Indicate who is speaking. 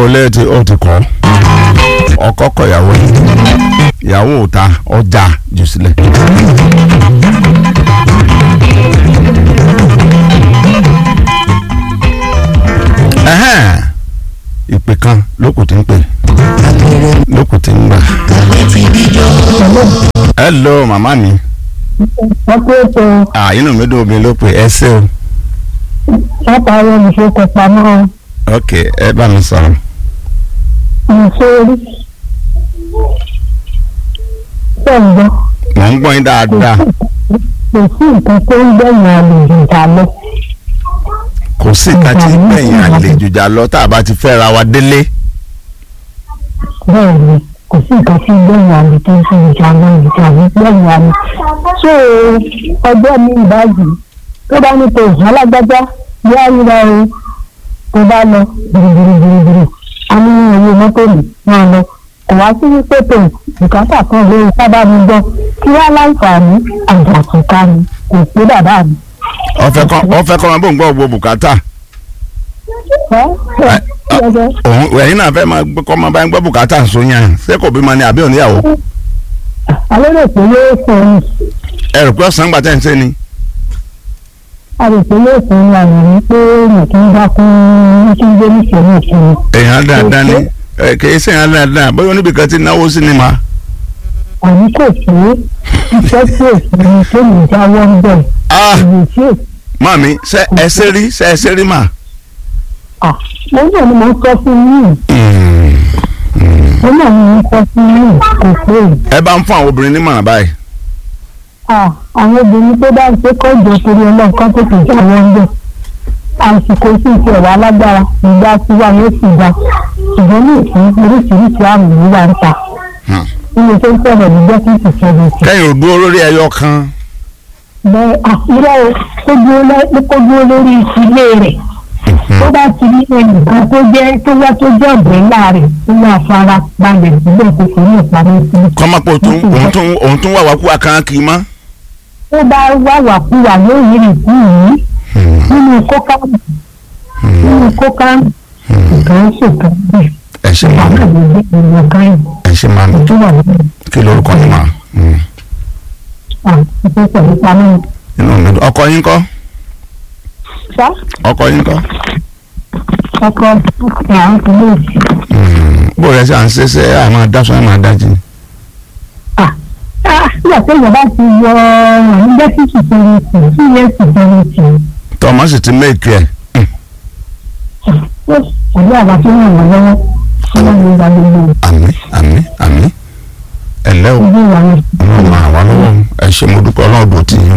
Speaker 1: lé ti ó ti kọ́ ọkọ kọ ìyàwó ò ta ọjà jù sílẹ̀. ìpè kan lókùn tí ń pè lókùn tí ń gbà. hello màmá mi. inú mi dùn obìnrin ló pè ẹ ṣé o.
Speaker 2: látàrí olùṣèkọ̀ pamọ́.
Speaker 1: ok ẹ bá mi sọ̀rọ̀.
Speaker 2: ìṣòro ṣẹ̀ǹgbọ́n.
Speaker 1: mò ń gbọ́ yín dáadáa.
Speaker 2: kò sí nǹkan tó ń gbẹ̀yìn àlejò jà lọ.
Speaker 1: kò sí nǹkan tí ń gbẹ̀yìn àlejò jà lọ tá a bá ti fẹ́ ra wa délé.
Speaker 2: bẹ́ẹ̀ni kò sí nǹkan tí ń gbẹ̀yìn àlejò jà lọ ìjàmbá gbẹ̀yìn àlejò. ṣé ọjọ́ mi ìbáyìí tó bá ní tòun alágbájá bí àríwá o tó bá lọ gbìrìgbìrìgbìrì a ní owó mọ́tò mi máa lọ kò wá sí wípé tòun bùkátà kan lórí sábà mi gbọ́ kí wá láǹfààní àjàtúnká mi kò pé bàbá mi.
Speaker 1: ọ̀fẹ́ kọ́ máa bò ń gbọ́ gbogbo bùkátà. ẹ̀yin náà fẹ́ máa kọ́ máa bá ń gbọ́ bùkátà sóyàn ṣé kò bímọ ni àbí òníyàwó.
Speaker 2: alẹ́ rẹ̀ pé yóò sọ ni.
Speaker 1: ẹ rò pé ọ̀sán gbàtẹ́ ń ṣe ni.
Speaker 2: àròpé yóò sọ ni àmì ní pé nìkan bá kún kí n gbé níṣẹ́ náà fún mi.
Speaker 1: èèyàn dáadáa ni kìí ṣe èèyàn dáadáa bóyá oníbìkan ti náwó sí ni mà.
Speaker 2: àní kò sí iṣẹ́ tí èsì ni tó lè jáwọ́ ń bẹ̀.
Speaker 1: màmí ṣe ẹ ṣe rí mà.
Speaker 2: mo náà ni mo ń sọ fún yín. mo náà ni mo ń sọ fún yín kò pé.
Speaker 1: ẹ bá ń fún àwọn obìnrin nímọ̀ràn báyìí.
Speaker 2: àwọn obìnrin tó bá ń ṣe kọ́ ìjọ torí ọlọ́ọ̀kan tó kò jáwọ́ ń bẹ̀. àsìkò sí ti ẹ̀wà alágbára ìgbà tí wà yóò sì gbà ṣùgbọ́n ní ìsìn oríṣiríṣi àmì ló wà ń ta. ilé tó ń sọ̀rọ̀ ní dẹ́kítì sọ̀rọ̀ sí.
Speaker 1: kẹ́yìn ò dúró lórí ẹyọ kan.
Speaker 2: bẹ́ẹ̀ àṣírẹ́ kó dúró lórí ilé rẹ̀ tó bá ti ní ẹnìkan tó jẹ́ ọ̀bẹ ńlá rẹ̀ tó máa fara balẹ̀ síbẹ̀ kó kò ní ìpamọ́ sí.
Speaker 1: kọ́mọ́pọ̀ òun tún wà wá kú àkàrà kì í mọ́.
Speaker 2: tó bá wà wà kú wà lóyún rẹ̀ kú yìí nínú kóká nǹkan ṣètò bẹ́ẹ̀.
Speaker 1: ẹ ṣe máa mi ẹ ṣe máa mi kí lórúkọ yín máa. inú mi dùn ọkọ yín kọ́. ọkọ yín kọ́.
Speaker 2: ọkọ àwọn tó lè jì.
Speaker 1: bó rẹ ṣe à ń ṣe àmọ́ adáṣọ àmọ́ adájí.
Speaker 2: nígbà tó yẹ bá ti yọ nígbà tí kìí ṣe yẹn sì bẹ̀rẹ̀ tì.
Speaker 1: tọ́mọ sì ti méèkì ẹ̀.
Speaker 2: àbí àbá tó yàn wọ́n lọ́wọ́ ọlọ́run ìgbà gbogbo.
Speaker 1: àmín ẹ̀lẹ́ o ọlọ́run máa wà lọ́wọ́ ẹ ṣe mo dúpẹ́ ọlọ́run bò tí yín